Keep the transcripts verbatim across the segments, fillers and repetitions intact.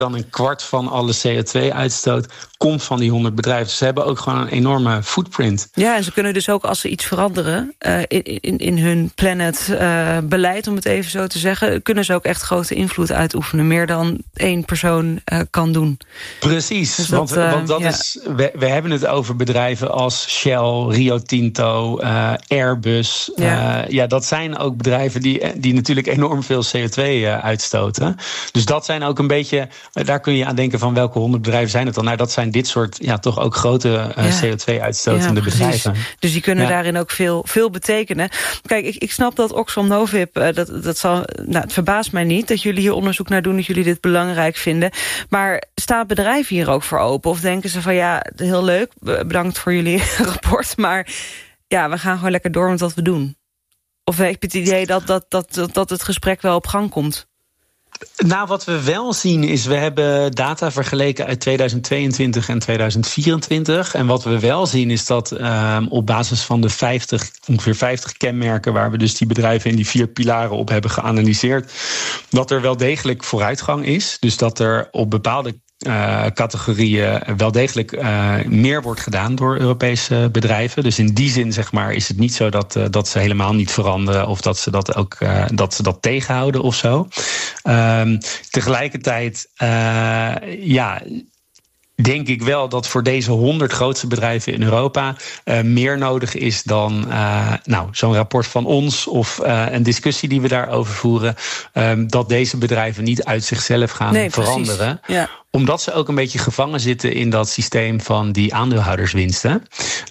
dan een kwart van alle C O twee uitstoot komt van die honderd bedrijven. Dus ze hebben ook gewoon een enorme footprint. Ja, en ze kunnen dus ook als ze iets veranderen uh, in, in, in hun planet-beleid, uh, om het even zo te zeggen, kunnen ze ook echt grote invloed uitoefenen. Meer dan één persoon uh, kan doen. Precies, dus want dat, uh, want dat ja. is, we, we hebben het over bedrijven als Shell, Rio Tinto, uh, Airbus. Ja. Uh, ja, dat zijn ook bedrijven die, die natuurlijk enorm veel C O twee uh, uitstoten. Dus dat zijn ook een beetje, daar kun je aan denken van welke honderd bedrijven zijn het dan? Nou, dat zijn dit soort, ja, toch ook grote uh, ja. C O twee uitstotende ja, bedrijven. Dus die kunnen ja. daarin ook veel, veel betekenen. Kijk, ik, ik snap dat Oxfam Novib, uh, dat, dat zal, nou, het verbaast mij niet dat jullie hier onderzoek naar doen, dat jullie dit belangrijk vinden. Maar staat bedrijven hier ook voor open? Of denken ze van, ja, heel leuk, bedankt voor jullie rapport, maar ja, we gaan gewoon lekker door met wat we doen? Of heb je het idee dat, dat, dat, dat het gesprek wel op gang komt? Nou, wat we wel zien is, we hebben data vergeleken uit tweeduizend tweeëntwintig en tweeduizend vierentwintig. En wat we wel zien is dat uh, op basis van de vijftig, ongeveer vijftig kenmerken, waar we dus die bedrijven in die vier pilaren op hebben geanalyseerd, dat er wel degelijk vooruitgang is. Dus dat er op bepaalde Uh, categorieën wel degelijk uh, meer wordt gedaan door Europese bedrijven. Dus in die zin, zeg maar, is het niet zo dat, uh, dat ze helemaal niet veranderen of dat ze dat ook uh, dat ze dat tegenhouden of zo. Um, tegelijkertijd, uh, ja, denk ik wel dat voor deze honderd grootste bedrijven in Europa uh, meer nodig is dan uh, nou, zo'n rapport van ons of uh, een discussie die we daarover voeren. Um, dat deze bedrijven niet uit zichzelf gaan nee, veranderen. Ja. Omdat ze ook een beetje gevangen zitten in dat systeem van die aandeelhouderswinsten.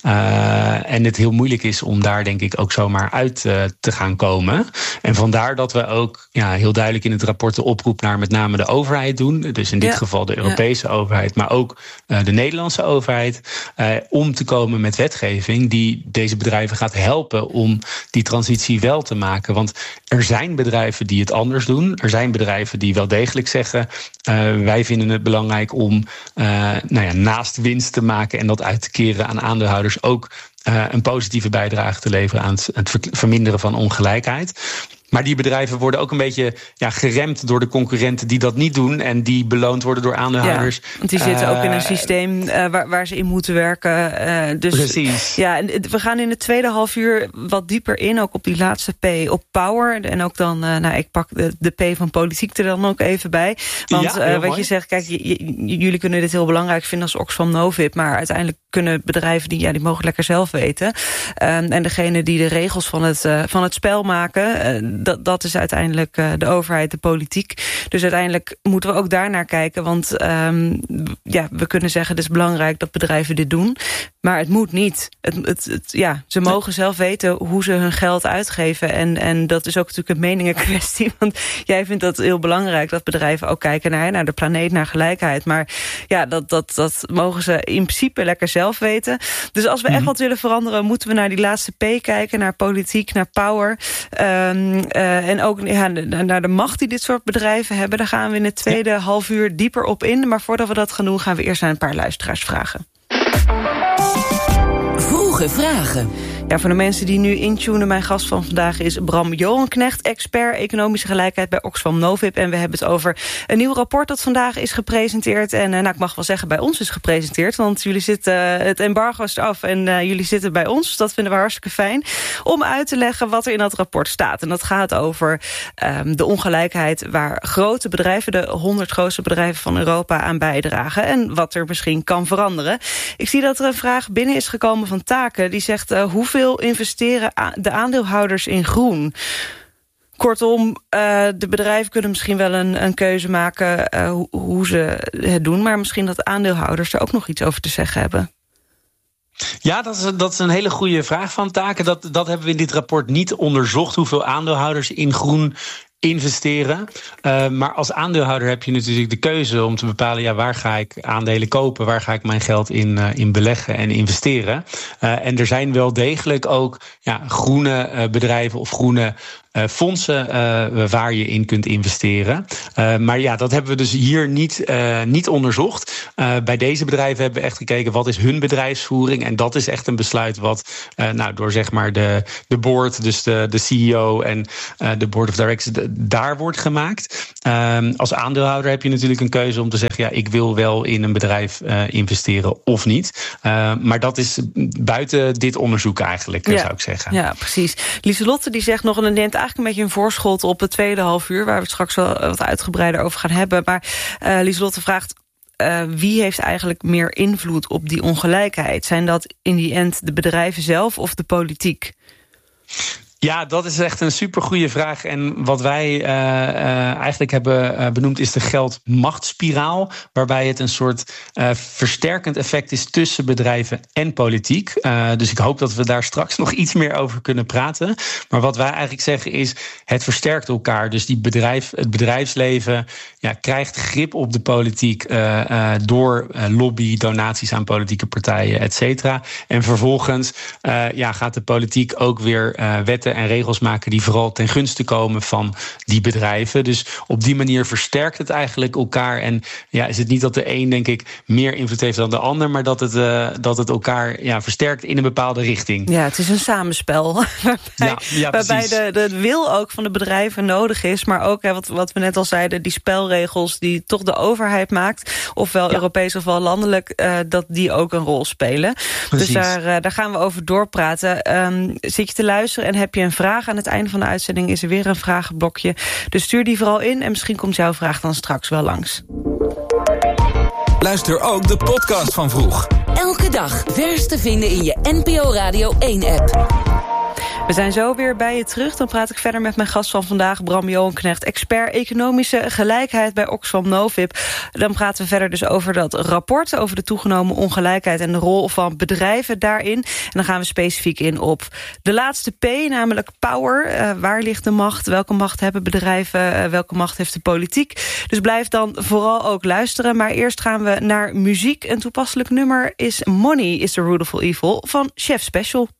Uh, en het heel moeilijk is om daar denk ik ook zomaar uit uh, te gaan komen. En vandaar dat we ook ja, heel duidelijk in het rapport de oproep naar met name de overheid doen. Dus in dit ja. geval de Europese ja. overheid, maar ook uh, de Nederlandse overheid. Uh, om te komen met wetgeving die deze bedrijven gaat helpen om die transitie wel te maken. Want er zijn bedrijven die het anders doen. Er zijn bedrijven die wel degelijk zeggen, uh, wij vinden het belangrijk om uh, nou ja, naast winst te maken en dat uit te keren aan aandeelhouders ook uh, een positieve bijdrage te leveren aan het, het verminderen van ongelijkheid. Maar die bedrijven worden ook een beetje ja, geremd door de concurrenten die dat niet doen en die beloond worden door aandeelhouders. Ja, want die zitten uh, ook in een systeem uh, waar, waar ze in moeten werken. Uh, dus, precies. Ja, en we gaan in het tweede half uur wat dieper in, ook op die laatste P, op power. En ook dan, uh, nou, ik pak de, de P van politiek er dan ook even bij. Want ja, uh, wat mooi. Je zegt, kijk, j- j- jullie kunnen dit heel belangrijk vinden als Oxfam Novib, maar uiteindelijk kunnen bedrijven die, ja, die mogen lekker zelf weten. Um, en degene die de regels van het, uh, van het spel maken, uh, Dat, dat is uiteindelijk uh, de overheid, de politiek. Dus uiteindelijk moeten we ook daarnaar kijken. Want um, ja, we kunnen zeggen, het is belangrijk dat bedrijven dit doen. Maar het moet niet. Het, het, het, ja, ze mogen zelf weten hoe ze hun geld uitgeven. En, en dat is ook natuurlijk een meningenkwestie. Want jij vindt dat heel belangrijk dat bedrijven ook kijken naar, naar de planeet, naar gelijkheid. Maar ja, dat, dat, dat mogen ze in principe lekker zelf weten. Dus als we echt wat willen veranderen, moeten we naar die laatste P kijken. Naar politiek, naar power. Um, uh, en ook ja, naar de macht die dit soort bedrijven hebben. Daar gaan we in het tweede half uur dieper op in. Maar voordat we dat gaan doen, gaan we eerst naar een paar luisteraars vragen. Vroege vragen. Ja, voor de mensen die nu intunen, mijn gast van vandaag is Bram Jorenknecht, expert economische gelijkheid bij Oxfam Novib. En we hebben het over een nieuw rapport dat vandaag is gepresenteerd. En nou, ik mag wel zeggen, bij ons is gepresenteerd. Want jullie zitten, het embargo is af en uh, jullie zitten bij ons. Dus dat vinden we hartstikke fijn. Om uit te leggen wat er in dat rapport staat. En dat gaat over um, de ongelijkheid waar grote bedrijven, de honderd grootste bedrijven van Europa, aan bijdragen. En wat er misschien kan veranderen. Ik zie dat er een vraag binnen is gekomen van Taken. Die zegt, uh, hoeveel investeren de aandeelhouders in groen? Kortom, uh, de bedrijven kunnen misschien wel een, een keuze maken uh, hoe, hoe ze het doen, maar misschien dat de aandeelhouders er ook nog iets over te zeggen hebben. Ja, dat is, dat is een hele goede vraag van Taken. Dat, dat hebben we in dit rapport niet onderzocht, hoeveel aandeelhouders in groen investeren. Uh, maar als aandeelhouder heb je natuurlijk de keuze om te bepalen, ja, waar ga ik aandelen kopen, waar ga ik mijn geld in, uh, in beleggen en investeren. Uh, en er zijn wel degelijk ook ja, groene uh, bedrijven of groene uh, fondsen uh, waar je in kunt investeren. Uh, maar ja, dat hebben we dus hier niet, uh, niet onderzocht. Uh, bij deze bedrijven hebben we echt gekeken wat is hun bedrijfsvoering. En dat is echt een besluit wat uh, nou, door zeg maar de, de board, dus de, de C E O en uh, de board of directors, de, daar wordt gemaakt. Um, als aandeelhouder heb je natuurlijk een keuze om te zeggen, ja, ik wil wel in een bedrijf uh, investeren of niet. Uh, maar dat is buiten dit onderzoek eigenlijk, ja, zou ik zeggen. Ja, precies. Lieselotte die zegt nog, en dat neemt eigenlijk een beetje een voorschot op het tweede half uur, waar we het straks wel wat uitgebreider over gaan hebben. Maar uh, Lieselotte vraagt, Uh, wie heeft eigenlijk meer invloed op die ongelijkheid? Zijn dat in die end de bedrijven zelf of de politiek? Ja, dat is echt een supergoeie vraag. En wat wij uh, uh, eigenlijk hebben uh, benoemd is de geld-machtsspiraal, waarbij het een soort uh, versterkend effect is tussen bedrijven en politiek. Uh, dus ik hoop dat we daar straks nog iets meer over kunnen praten. Maar wat wij eigenlijk zeggen is, het versterkt elkaar. Dus die bedrijf, het bedrijfsleven ja, krijgt grip op de politiek uh, uh, door uh, lobby, donaties aan politieke partijen, et cetera. En vervolgens uh, ja, gaat de politiek ook weer uh, wetten en regels maken die vooral ten gunste komen van die bedrijven. Dus op die manier versterkt het eigenlijk elkaar. En ja, is het niet dat de een, denk ik, meer invloed heeft dan de ander, maar dat het, uh, dat het elkaar ja, versterkt in een bepaalde richting. Ja, het is een samenspel. waarbij ja, ja, waarbij de, de wil ook van de bedrijven nodig is, maar ook hè, wat, wat we net al zeiden, die spelregels die toch de overheid maakt, ofwel ja. Europees ofwel landelijk, uh, dat die ook een rol spelen. Precies. Dus daar, uh, daar gaan we over doorpraten. Um, zit je te luisteren en heb je een vraag aan het einde van de uitzending, is er weer een vragenblokje. Dus stuur die vooral in en misschien komt jouw vraag dan straks wel langs. Luister ook de podcast van Vroeg. Elke dag vers te vinden in je N P O Radio één app. We zijn zo weer bij je terug. Dan praat ik verder met mijn gast van vandaag, Bram Johanknecht, expert economische gelijkheid bij Oxfam Novib. Dan praten we verder dus over dat rapport, over de toegenomen ongelijkheid en de rol van bedrijven daarin. En dan gaan we specifiek in op de laatste P, namelijk power. Uh, waar ligt de macht? Welke macht hebben bedrijven? Uh, welke macht heeft de politiek? Dus blijf dan vooral ook luisteren. Maar eerst gaan we naar muziek. Een toepasselijk nummer is Money is the Root of All Evil van Chef Special.